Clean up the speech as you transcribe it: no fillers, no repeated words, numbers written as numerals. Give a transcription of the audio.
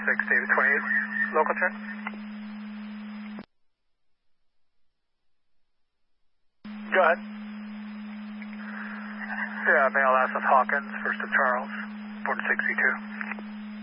David 28, local turn. Go ahead. Yeah, Mail SF Hawkins, first of Charles, 462.